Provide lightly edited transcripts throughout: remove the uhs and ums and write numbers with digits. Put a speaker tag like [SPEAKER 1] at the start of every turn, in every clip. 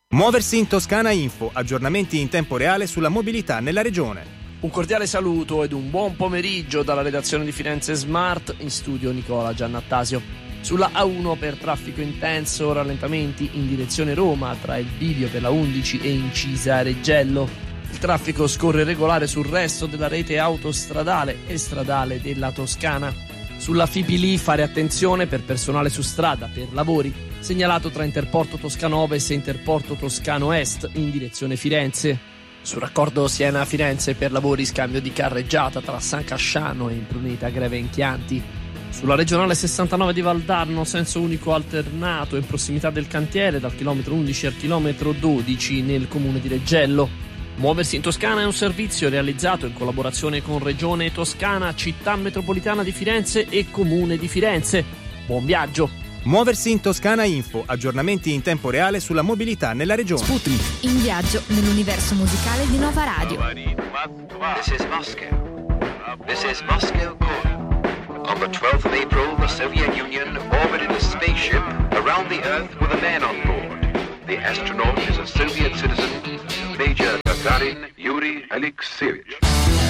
[SPEAKER 1] Muoversi in Toscana Info, aggiornamenti in tempo reale sulla mobilità nella regione.
[SPEAKER 2] Un cordiale saluto ed un buon pomeriggio dalla redazione di Firenze Smart, in studio Nicola Giannattasio. Sulla A1 per traffico intenso, rallentamenti in direzione Roma tra il bivio per la 11 e Incisa Reggello. Il traffico scorre regolare sul resto della rete autostradale e stradale della Toscana. Sulla Fipili fare attenzione per personale su strada per lavori, segnalato tra Interporto Toscano Ovest e Interporto Toscano Est in direzione Firenze. Sul raccordo Siena-Firenze per lavori scambio di carreggiata tra San Casciano e Impruneta Greve in Chianti. Sulla regionale 69 di Valdarno, senso unico alternato in prossimità del cantiere dal chilometro 11 al chilometro 12 nel comune di Reggello. Muoversi in Toscana è un servizio realizzato in collaborazione con Regione Toscana, Città Metropolitana di Firenze e Comune di Firenze. Buon viaggio!
[SPEAKER 1] Muoversi in Toscana Info, aggiornamenti in tempo reale sulla mobilità nella regione.
[SPEAKER 3] Sputnik, in viaggio nell'universo musicale di Nova Radio.
[SPEAKER 4] This is Moscow. This is Moscow Core. On the 12th of April, the Soviet Union orbited a spaceship around the Earth with a man on board. The astronaut is a Soviet citizen, Major Gagarin Yuri Alexeyevich.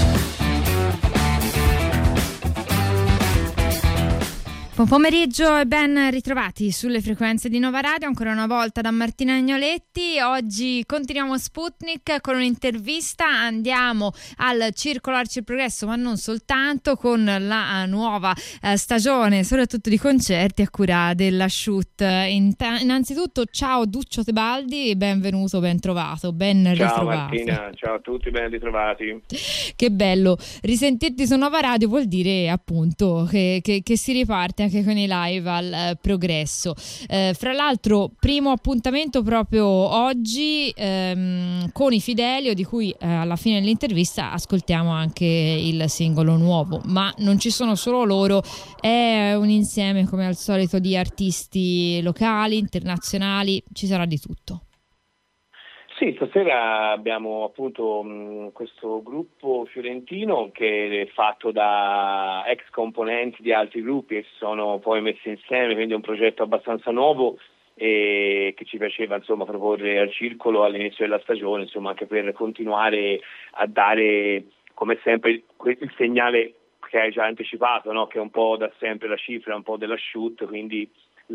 [SPEAKER 5] Buon pomeriggio e ben ritrovati sulle frequenze di Nova Radio, ancora una volta da Martina Agnoletti. Oggi continuiamo Sputnik con un'intervista, andiamo al Circolo Arci e Progresso, ma non soltanto, con la nuova stagione, soprattutto di concerti a cura della Shoot. Innanzitutto ciao Duccio Tebaldi, benvenuto, ben trovato, ben ritrovato.
[SPEAKER 6] Ciao Martina, ciao a tutti, ben ritrovati.
[SPEAKER 5] Che bello, risentirti su Nova Radio vuol dire appunto che si riparte anche con i live al Progresso. Fra l'altro primo appuntamento proprio oggi con i Fidelio, di cui alla fine dell'intervista ascoltiamo anche il singolo nuovo, ma non ci sono solo loro, è un insieme come al solito di artisti locali, internazionali, ci sarà di tutto.
[SPEAKER 6] Sì, stasera abbiamo appunto questo gruppo fiorentino che è fatto da ex componenti di altri gruppi che si sono poi messi insieme, quindi è un progetto abbastanza nuovo e che ci piaceva insomma proporre al Circolo all'inizio della stagione, insomma, anche per continuare a dare come sempre il segnale che hai già anticipato, no? Che è un po' da sempre la cifra, un po' della Shoot, quindi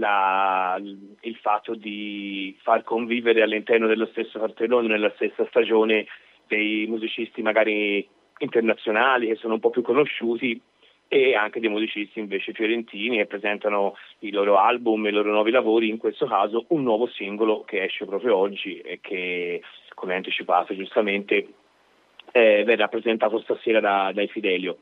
[SPEAKER 6] il fatto di far convivere all'interno dello stesso cartellone, nella stessa stagione, dei musicisti magari internazionali che sono un po' più conosciuti e anche dei musicisti invece fiorentini che presentano i loro album, i loro nuovi lavori, in questo caso un nuovo singolo che esce proprio oggi e che, come anticipato giustamente, verrà presentato stasera dai Fidelio.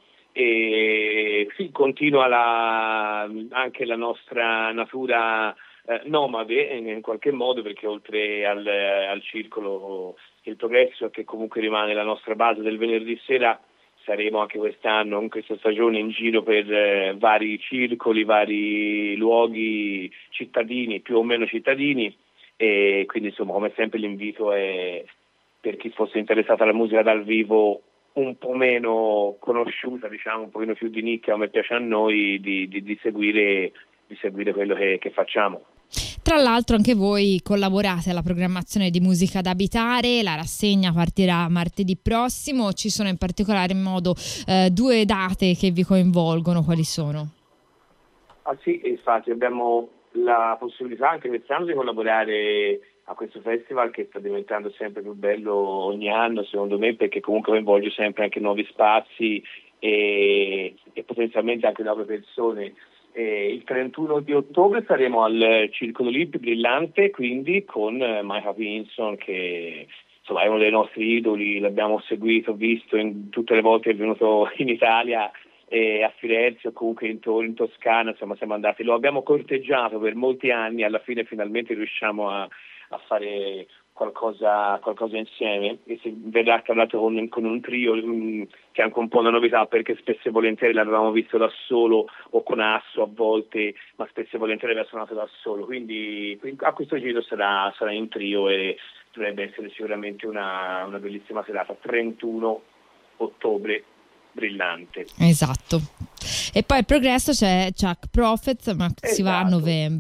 [SPEAKER 6] E sì, continua anche la nostra natura nomade in qualche modo, perché oltre al Circolo il Progresso, che comunque rimane la nostra base del venerdì sera, saremo anche quest'anno, in questa stagione, in giro per vari circoli, vari luoghi cittadini, più o meno cittadini, e quindi insomma come sempre l'invito è per chi fosse interessato alla musica dal vivo un po' meno conosciuta, diciamo un pochino più di nicchia come piace a noi, di seguire quello che facciamo.
[SPEAKER 5] Tra l'altro anche voi collaborate alla programmazione di Musica da Abitare, la rassegna partirà martedì prossimo, ci sono in particolare modo 2 date che vi coinvolgono, quali sono?
[SPEAKER 6] Ah sì, infatti abbiamo la possibilità anche quest'anno di collaborare a questo festival che sta diventando sempre più bello ogni anno, secondo me, perché comunque coinvolge sempre anche nuovi spazi e potenzialmente anche nuove persone. Il 31 di ottobre saremo al Circolo Lib Brillante, quindi con Micah Pinson, che insomma è uno dei nostri idoli, l'abbiamo seguito, visto tutte le volte che è venuto in Italia, a Firenze o comunque in Toscana, insomma siamo andati, lo abbiamo corteggiato per molti anni, alla fine finalmente riusciamo a fare qualcosa insieme, e si verrà tra l'altro con un trio che è anche un po' una novità, perché spesso e volentieri l'avevamo visto da solo o con Asso a volte, ma spesso e volentieri aveva suonato da solo, quindi a questo giro sarà in trio e dovrebbe essere sicuramente una bellissima serata. 31 ottobre Brillante.
[SPEAKER 5] Esatto. E poi il Progresso c'è Chuck Prophet, ma si va a novembre.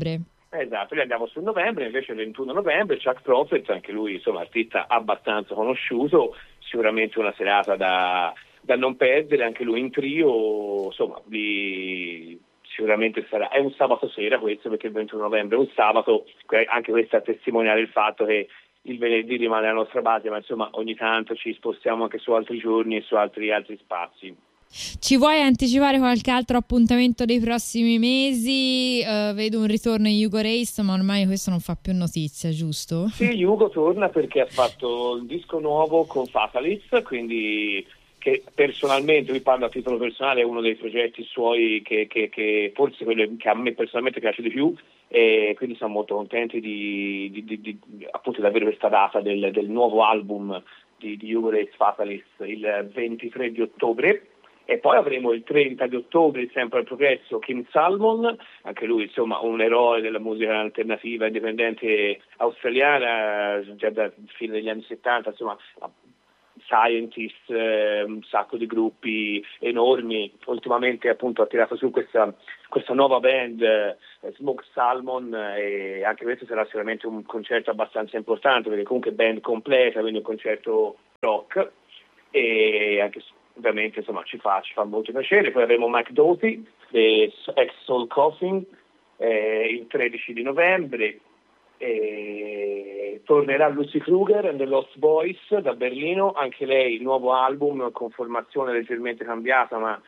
[SPEAKER 6] Esatto, noi andiamo sul novembre, invece il 21 novembre Chuck Prophet, anche lui insomma artista abbastanza conosciuto, sicuramente una serata da non perdere, anche lui in trio, insomma sicuramente è un sabato sera questo, perché il 21 novembre è un sabato, anche questo a testimoniare il fatto che il venerdì rimane la nostra base, ma insomma ogni tanto ci spostiamo anche su altri giorni e su altri spazi.
[SPEAKER 5] Ci vuoi anticipare qualche altro appuntamento dei prossimi mesi? Vedo un ritorno in Hugo Race, ma ormai questo non fa più notizia, giusto?
[SPEAKER 6] Sì, Hugo torna perché ha fatto il disco nuovo con Fatalist, quindi che personalmente, lui parla a titolo personale, è uno dei progetti suoi che forse quello che a me personalmente piace di più, e quindi siamo molto contenti di appunto di avere questa data del nuovo album di Hugo Race Fatalist il 23 di ottobre. E poi avremo il 30 di ottobre, sempre al Progresso, Kim Salmon, anche lui insomma un eroe della musica alternativa indipendente australiana, già dal fine degli anni 70, insomma Scientist, un sacco di gruppi enormi. Ultimamente appunto ha tirato su questa nuova band, Smoke Salmon, e anche questo sarà sicuramente un concerto abbastanza importante, perché comunque band completa, quindi un concerto rock, e anche ovviamente insomma ci fa molto piacere. Poi avremo Mike Doughty, ex Soul Coffin, il 13 di novembre, tornerà Lucy Kruger and the Lost Boys da Berlino, anche lei nuovo album con formazione leggermente cambiata, ma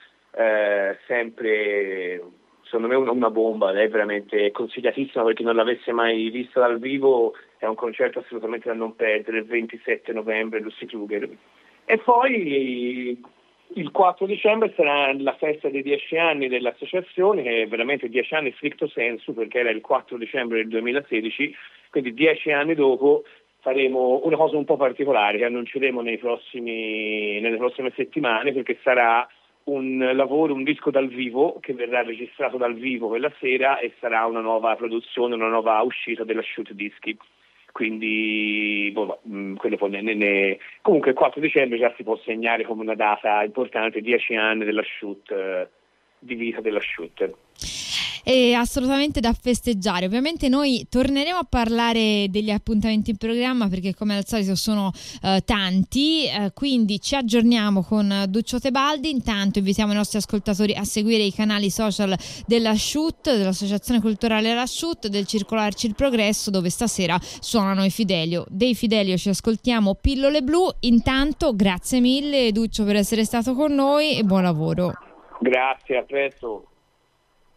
[SPEAKER 6] sempre secondo me una bomba. Lei è veramente consigliatissima per chi non l'avesse mai vista dal vivo, è un concerto assolutamente da non perdere, il 27 novembre Lucy Kruger. E poi il 4 dicembre sarà la festa dei 10 anni dell'associazione, che è veramente 10 anni stricto sensu, perché era il 4 dicembre del 2016, quindi 10 anni dopo faremo una cosa un po' particolare che annunceremo nelle prossime settimane, perché sarà un disco dal vivo che verrà registrato dal vivo quella sera, e sarà una nuova produzione, una nuova uscita della Shoot Dischi. Quindi quello poi comunque il 4 dicembre già si può segnare come una data importante, 10 anni della Shoot, di vita della Shoot.
[SPEAKER 5] È assolutamente da festeggiare. Ovviamente noi torneremo a parlare degli appuntamenti in programma, perché come al solito sono tanti, quindi ci aggiorniamo con Duccio Tebaldi. Intanto invitiamo i nostri ascoltatori a seguire i canali social della Shoot, dell'Associazione Culturale La Shoot, del Circolarci il Progresso, dove stasera suonano i Fidelio. Dei Fidelio ci ascoltiamo Pillole Blu. Intanto grazie mille Duccio per essere stato con noi e buon lavoro.
[SPEAKER 6] Grazie, a presto.